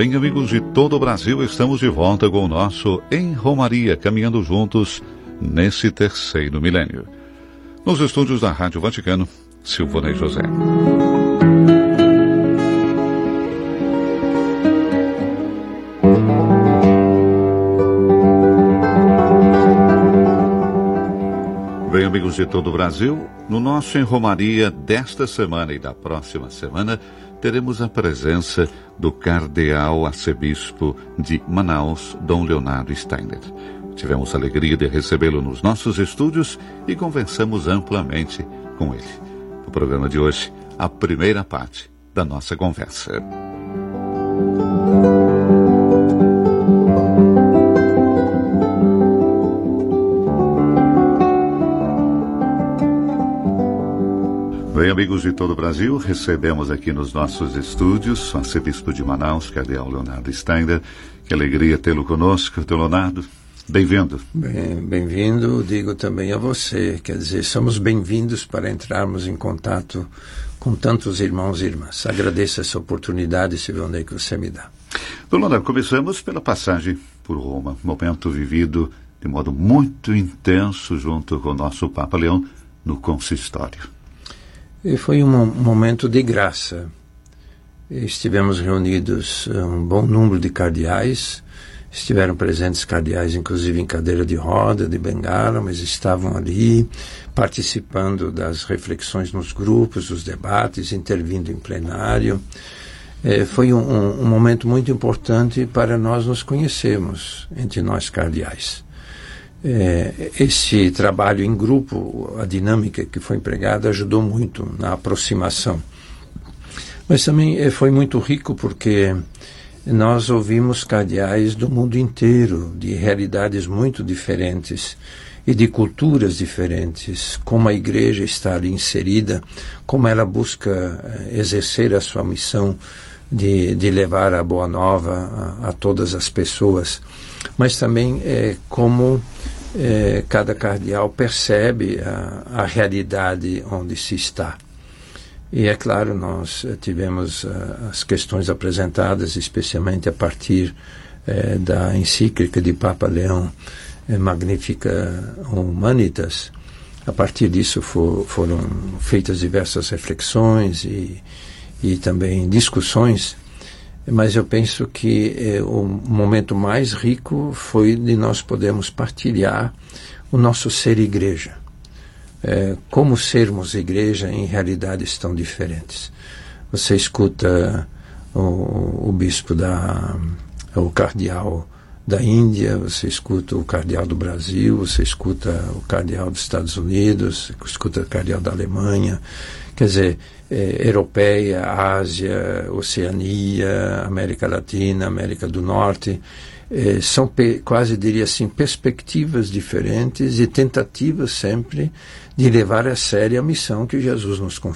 Bem, amigos de todo o Brasil, estamos de volta com o nosso Em Romaria, caminhando juntos nesse terceiro milênio. Nos estúdios da Rádio Vaticano, Silvonei José. Bem, amigos de todo o Brasil, no nosso Em Romaria desta semana e da próxima semana, teremos a presença do cardeal arcebispo de Manaus, Dom Leonardo Steiner. Tivemos a alegria de recebê-lo nos nossos estúdios e conversamos amplamente com ele. No programa de hoje, a primeira parte da nossa conversa. Bem, amigos de todo o Brasil, recebemos aqui nos nossos estúdios o arcebispo de Manaus, cardeal Leonardo Steiner. Que alegria tê-lo conosco, Dom Leonardo. Bem-vindo. Bem-vindo, digo também a você. Quer dizer, somos bem-vindos para entrarmos em contato com tantos irmãos e irmãs. Agradeço essa oportunidade, Silvonei, que você me dá. Dom Leonardo, começamos pela passagem por Roma, momento vivido de modo muito intenso junto com o nosso Papa Leão no consistório. E foi um momento de graça. Estivemos reunidos um bom número de cardeais. Estiveram presentes cardeais, inclusive em cadeira de roda, de bengala, mas estavam ali participando das reflexões nos grupos, os debates, intervindo em plenário. Foi um momento muito importante para nós nos conhecermos entre nós cardeais. Esse trabalho em grupo, a dinâmica que foi empregada, ajudou muito na aproximação. Mas também foi muito rico porque nós ouvimos cardeais do mundo inteiro, de realidades muito diferentes e de culturas diferentes, como a igreja está ali inserida, como ela busca exercer a sua missão de levar a boa nova a todas as pessoas, mas também como cada cardeal percebe a realidade onde se está. E é claro, nós tivemos as questões apresentadas, especialmente a partir da encíclica de Papa Leão, Magnificat Humanitas. A partir disso foram feitas diversas reflexões e também discussões, mas eu penso que o momento mais rico foi de nós podermos partilhar o nosso ser igreja. Como sermos igreja em realidades tão diferentes. Você escuta o bispo o cardeal da Índia, você escuta o cardeal do Brasil, você escuta o cardeal dos Estados Unidos, escuta o cardeal da Alemanha, quer dizer, Europeia, Ásia, Oceania, América Latina, América do Norte. São quase, diria assim, perspectivas diferentes e tentativas sempre de levar a sério a missão que Jesus nos confia.